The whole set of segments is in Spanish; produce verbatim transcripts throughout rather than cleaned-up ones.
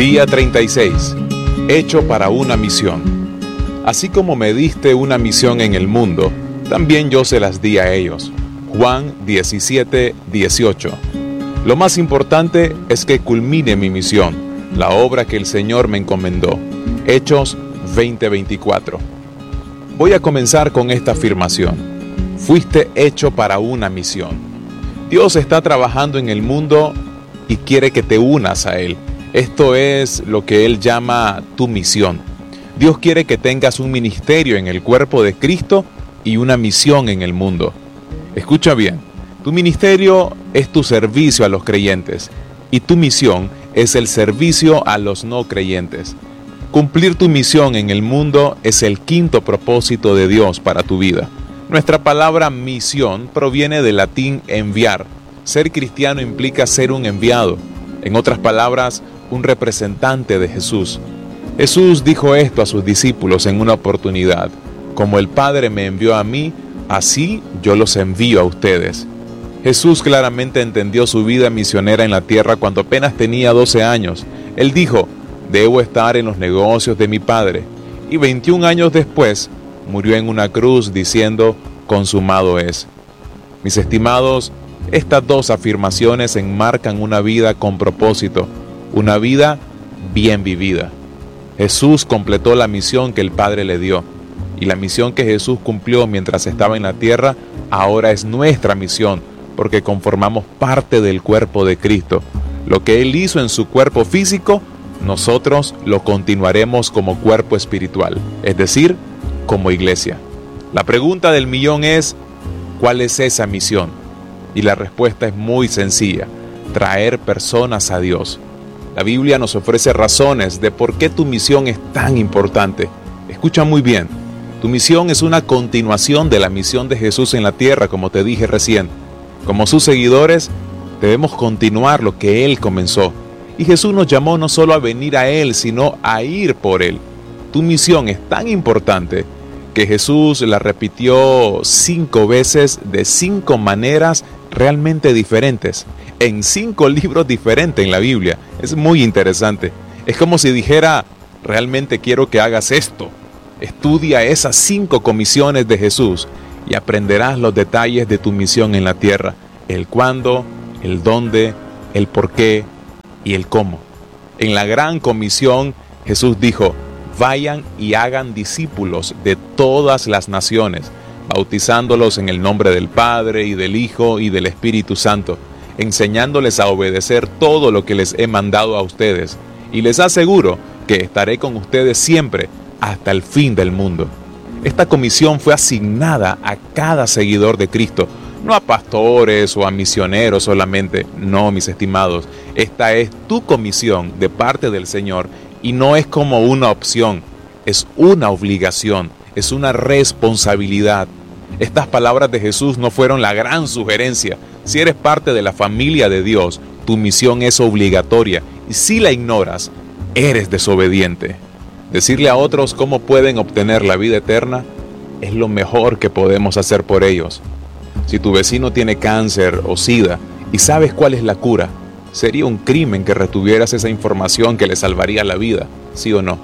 Día treinta y seis. Hecho para una misión. Así como me diste una misión en el mundo, también yo se las di a ellos. Juan diecisiete, dieciocho. Lo más importante es que culmine mi misión, la obra que el Señor me encomendó. Hechos veinte, veinticuatro. Voy a comenzar con esta afirmación. Fuiste hecho para una misión. Dios está trabajando en el mundo y quiere que te unas a Él. Esto es lo que Él llama tu misión. Dios quiere que tengas un ministerio en el cuerpo de Cristo y una misión en el mundo. Escucha bien, tu ministerio es tu servicio a los creyentes y tu misión es el servicio a los no creyentes. Cumplir tu misión en el mundo es el quinto propósito de Dios para tu vida. Nuestra palabra misión proviene del latín enviar. Ser cristiano implica ser un enviado. En otras palabras, un representante de Jesús. Jesús dijo esto a sus discípulos en una oportunidad. Como el Padre me envió a mí, así yo los envío a ustedes. Jesús claramente entendió su vida misionera en la tierra cuando apenas tenía doce años. Él dijo, debo estar en los negocios de mi Padre. Y veintiún años después, murió en una cruz diciendo, consumado es. Mis estimados, estas dos afirmaciones enmarcan una vida con propósito, una vida bien vivida. Jesús completó la misión que el Padre le dio, y la misión que Jesús cumplió mientras estaba en la tierra, ahora es nuestra misión, porque conformamos parte del cuerpo de Cristo. Lo que Él hizo en su cuerpo físico, nosotros lo continuaremos como cuerpo espiritual, es decir, como iglesia. La pregunta del millón es, ¿cuál es esa misión? Y la respuesta es muy sencilla, traer personas a Dios. La Biblia nos ofrece razones de por qué tu misión es tan importante. Escucha muy bien, tu misión es una continuación de la misión de Jesús en la tierra, como te dije recién. Como sus seguidores, debemos continuar lo que Él comenzó. Y Jesús nos llamó no solo a venir a Él, sino a ir por Él. Tu misión es tan importante que Jesús la repitió cinco veces de cinco maneras realmente diferentes, en cinco libros diferentes en la Biblia. Es muy interesante. Es como si dijera, realmente quiero que hagas esto. Estudia esas cinco comisiones de Jesús y aprenderás los detalles de tu misión en la tierra, el cuándo, el dónde, el por qué y el cómo. En la gran comisión, Jesús dijo, vayan y hagan discípulos de todas las naciones, bautizándolos en el nombre del Padre y del Hijo y del Espíritu Santo, enseñándoles a obedecer todo lo que les he mandado a ustedes, y les aseguro que estaré con ustedes siempre hasta el fin del mundo. Esta comisión fue asignada a cada seguidor de Cristo, no a pastores o a misioneros solamente. No, mis estimados, esta es tu comisión de parte del Señor y no es como una opción, es una obligación, es una responsabilidad. Estas palabras de Jesús no fueron la gran sugerencia. Si eres parte de la familia de Dios, tu misión es obligatoria y si la ignoras, eres desobediente. Decirle a otros cómo pueden obtener la vida eterna es lo mejor que podemos hacer por ellos. Si tu vecino tiene cáncer o sida y sabes cuál es la cura, sería un crimen que retuvieras esa información que le salvaría la vida, ¿sí o no?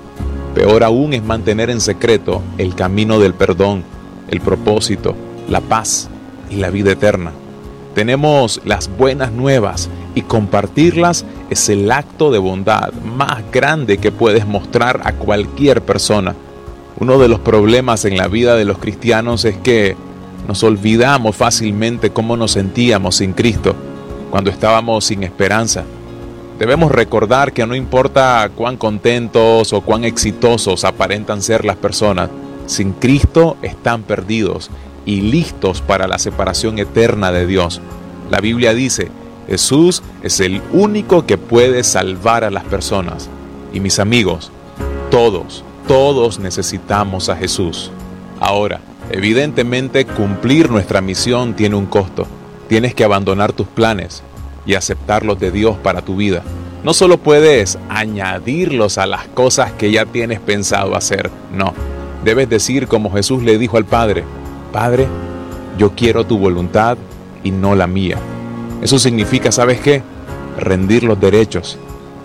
Peor aún es mantener en secreto el camino del perdón, el propósito, la paz y la vida eterna. Tenemos las buenas nuevas y compartirlas es el acto de bondad más grande que puedes mostrar a cualquier persona. Uno de los problemas en la vida de los cristianos es que nos olvidamos fácilmente cómo nos sentíamos sin Cristo, cuando estábamos sin esperanza. Debemos recordar que no importa cuán contentos o cuán exitosos aparentan ser las personas, sin Cristo están perdidos y listos para la separación eterna de Dios. La Biblia dice, Jesús es el único que puede salvar a las personas. Y mis amigos, todos, todos necesitamos a Jesús. Ahora, evidentemente, cumplir nuestra misión tiene un costo. Tienes que abandonar tus planes y aceptar los de Dios para tu vida. No solo puedes añadirlos a las cosas que ya tienes pensado hacer, no. Debes decir como Jesús le dijo al Padre, Padre, yo quiero tu voluntad y no la mía. Eso significa, ¿sabes qué? Rendir los derechos.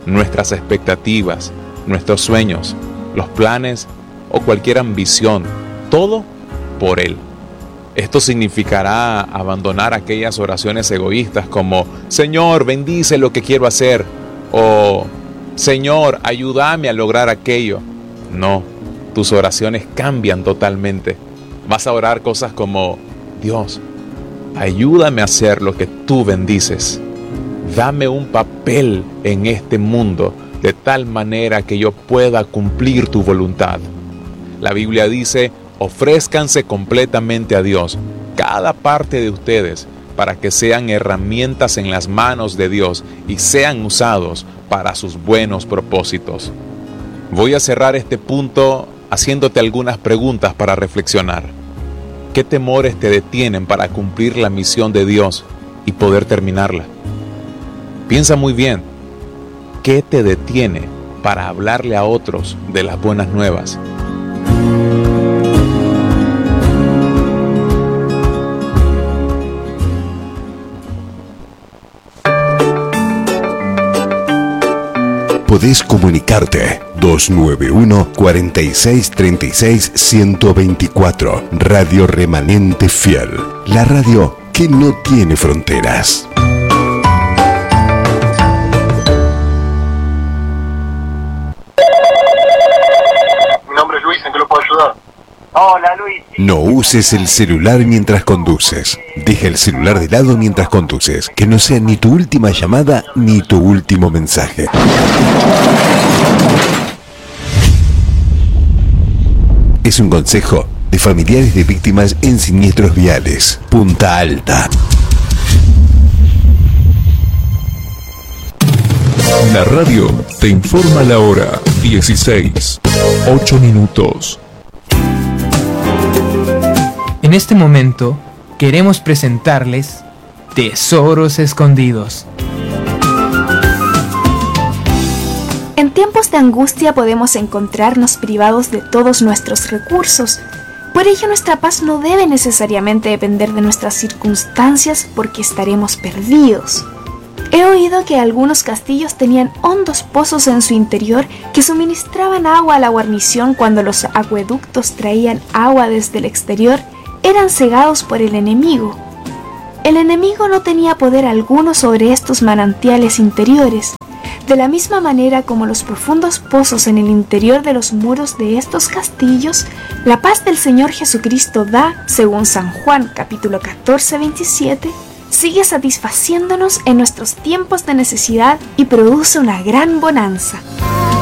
nuestras expectativas, nuestros sueños, los planes o cualquier ambición, todo por Él. Esto significará abandonar aquellas oraciones egoístas como Señor, bendice lo que quiero hacer o Señor, ayúdame a lograr aquello. No, tus oraciones cambian totalmente. Vas a orar cosas como Dios, ayúdame a hacer lo que tú bendices. Dame un papel en este mundo de tal manera que yo pueda cumplir tu voluntad. La Biblia dice, ofrézcanse completamente a Dios, cada parte de ustedes, para que sean herramientas en las manos de Dios y sean usados para sus buenos propósitos. Voy a cerrar este punto haciéndote algunas preguntas para reflexionar. ¿Qué temores te detienen para cumplir la misión de Dios y poder terminarla? Piensa muy bien, ¿qué te detiene para hablarle a otros de las buenas nuevas? Podés comunicarte dos nueve uno, cuatro seis tres seis, uno dos cuatro. Radio Remanente Fiel, la radio que no tiene fronteras. Mi nombre es Luis, ¿en qué lo puedo ayudar? Hola Luis. No uses el celular mientras conduces. Deja el celular de lado mientras conduces. Que no sea ni tu última llamada ni tu último mensaje. Es un consejo de familiares de víctimas en siniestros viales. Punta Alta. La radio te informa la hora dieciséis, ocho minutos. En este momento queremos presentarles Tesoros Escondidos. En tiempos de angustia podemos encontrarnos privados de todos nuestros recursos. Por ello nuestra paz no debe necesariamente depender de nuestras circunstancias porque estaremos perdidos. He oído que algunos castillos tenían hondos pozos en su interior que suministraban agua a la guarnición cuando los acueductos traían agua desde el exterior, eran cegados por el enemigo. El enemigo no tenía poder alguno sobre estos manantiales interiores. De la misma manera como los profundos pozos en el interior de los muros de estos castillos, la paz del Señor Jesucristo da, según San Juan capítulo catorce, veintisiete, sigue satisfaciéndonos en nuestros tiempos de necesidad y produce una gran bonanza.